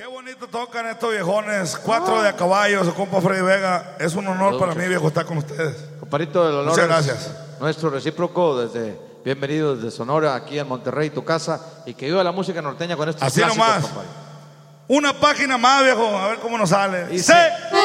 Qué bonito tocan estos viejones, 4 de a caballo, su compa Freddy Vega. Es un honor para mí, viejo, estar con ustedes. Comparito, el honor. Muchas gracias. Nuestro recíproco, bienvenido desde Sonora, aquí en Monterrey, tu casa, y que viva la música norteña con estos así clásicos, nomás. compadre. Una página más, viejo, a ver cómo nos sale. Dice.